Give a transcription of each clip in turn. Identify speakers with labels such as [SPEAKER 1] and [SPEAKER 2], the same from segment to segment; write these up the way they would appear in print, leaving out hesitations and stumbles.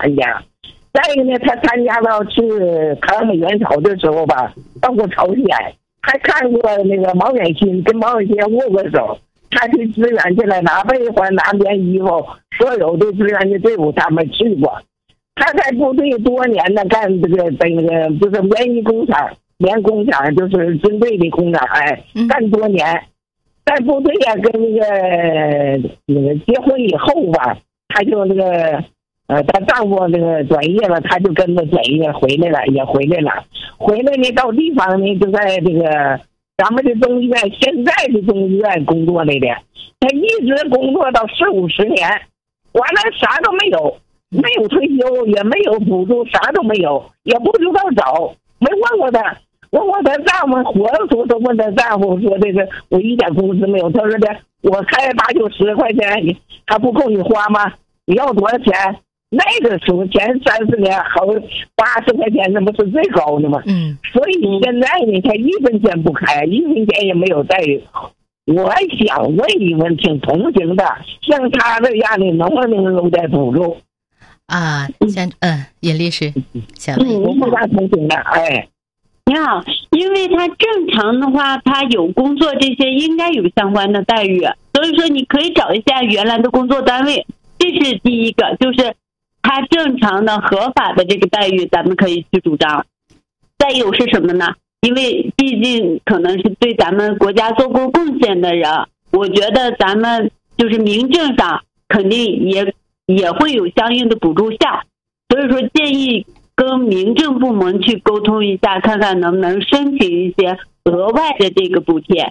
[SPEAKER 1] 参加。再一个呢，他参加到去抗美援朝的时候吧，到过朝鲜，还看过那个毛远新，跟毛远新握过手。他去支援去了，拿被环、拿件衣服，所有的支援的队伍他们去过。他在部队多年的干这个就是棉衣工厂、棉工厂，就是军队的工厂，干多年。在部队啊，跟那个结婚以后吧，他就她丈夫那个转业了，她就跟着转业回来了，也回来了。回来呢，到地方呢，就在这个咱们的中医院，现在的中医院工作来的。她一直工作到40-50年，完了啥都没有，没有退休，也没有补助，啥都没有，也不知道找，没问过她。问过她丈夫，活着时候都问她丈夫说这个我一点工资没有。他说的我开80-90块钱，还不够你花吗？你要多少钱？那个时候前30年好80块钱，那不是最高的吗？所以现在呢，他1分钱不开，1分钱也没有待遇。我想问一问，挺同情的，像他这样的能不能有点补助
[SPEAKER 2] 啊？像尹律师，
[SPEAKER 1] 我不大同情的，
[SPEAKER 3] 你好，因为他正常的话，他有工作这些应该有相关的待遇，所以说你可以找一下原来的工作单位，这是第一个，就是他正常的合法的这个待遇，咱们可以去主张。再有是什么呢？因为毕竟可能是对咱们国家做过贡献的人，我觉得咱们就是民政上肯定也会有相应的补助项，所以说建议跟民政部门去沟通一下，看看能不能申请一些额外的这个补贴。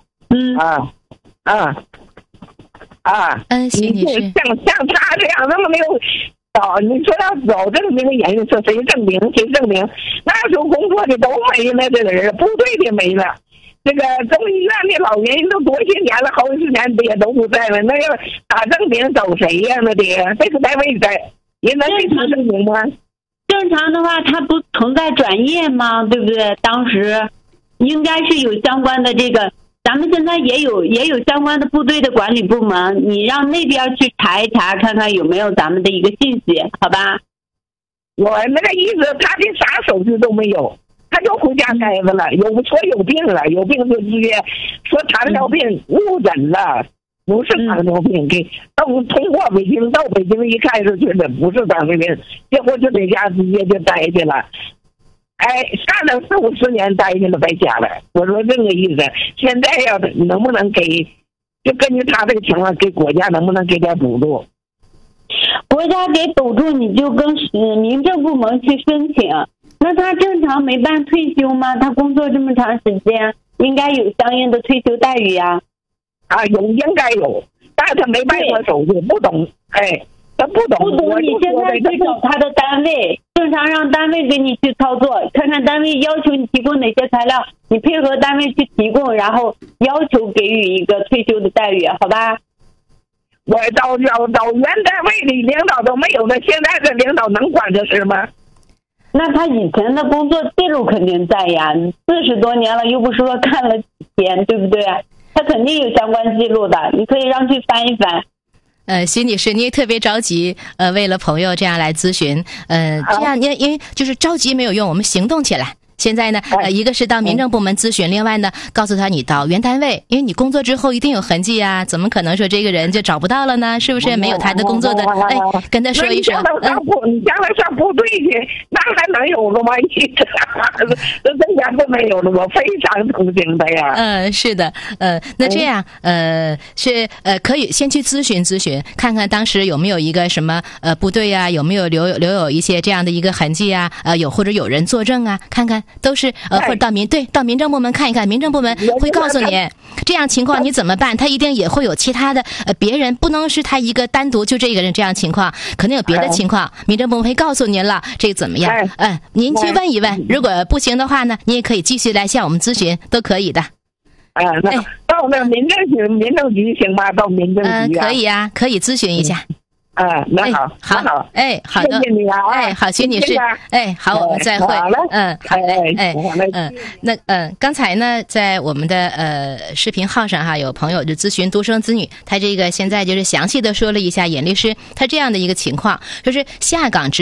[SPEAKER 1] 你像他这样那么没有你说要找证明人是谁证明？那时候工作的都没了，这个人部队的没了，这个中医院的老人都多些年了，好几十年也都不在了，那要打证明找谁呀？那得这个单位在，人能给出证明吗？
[SPEAKER 3] 正常的话，他不存在转业吗？对不对？当时应该是有相关的这个，咱们现在也有相关的部队的管理部门，你让那边去查一查，看看有没有咱们的一个信息，好吧？
[SPEAKER 1] 我那个意思，他的啥手续都没有，他就回家待着了，说有病了，有病就直接说糖尿病误诊了。不是糖尿病，通过北京到北京一看是觉得不是糖尿病，结果就在家直接就待去了，干了40-50年待去了，白瞎了。我说这个意思，现在要能不能给，就根据他这个情况，给国家能不能给点补助？
[SPEAKER 3] 国家给补助，你就跟民政部门去申请。那他正常没办退休吗？他工作这么长时间，应该有相应的退休待遇呀。
[SPEAKER 1] 应该有，但是他没办过手续，不懂，他不懂。
[SPEAKER 3] 你现在去找他的单位，正常让单位给你去操作，看看单位要求你提供哪些材料，你配合单位去提供，然后要求给予一个退休的待遇，好吧？
[SPEAKER 1] 我找原单位的领导都没有了，现在的领导能管这事吗？
[SPEAKER 3] 那他以前的工作记录肯定在呀，40多年了，又不是说干了几天，对不对？他肯定有相关记录的，你可以让去翻一翻。
[SPEAKER 2] 徐女士，你也特别着急，为了朋友这样来咨询，这样因为就是着急没有用，我们行动起来。现在呢，一个是到民政部门咨询，另外呢，告诉他你到原单位，因为你工作之后一定有痕迹啊，怎么可能说这个人就找不到了呢？是不是没有他的工作的？跟他说一说。
[SPEAKER 1] 你将来上部队去，那还能有了吗？这增加都没有了，我非常同情他呀。
[SPEAKER 2] 是的，那这样，是可以先去咨询，看看当时有没有一个什么部队啊，有没有留有一些这样的一个痕迹啊，或者有人作证啊，看看。都是或者到民政部门看一看，民政部门会告诉你这样情况你怎么办，他一定也会有其他的别人，不能是他一个单独就这个人这样情况，可能有别的情况，民政部门会告诉您了这个怎么样。您去问一问，如果不行的话呢，你也可以继续来向我们咨询，都可以的。
[SPEAKER 1] 那到那民政局行吗？到民政局
[SPEAKER 2] 可以啊，可以咨询一下。
[SPEAKER 1] 那好，
[SPEAKER 2] 好的，
[SPEAKER 1] 谢谢你啊，
[SPEAKER 2] 好，徐女士，好，我们再会，好嘞，那刚才呢，在我们的视频号上哈，有朋友就咨询独生子女，他这个现在就是详细的说了一下尹律师他这样的一个情况，就是下岗之